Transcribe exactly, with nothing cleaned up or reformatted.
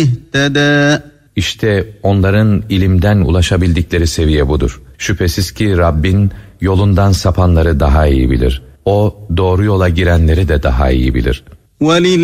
اهتدى. İşte onların ilimden ulaşabildikleri seviye budur. Şüphesiz ki Rabbin yolundan sapanları daha iyi bilir. O doğru yola girenleri de daha iyi bilir.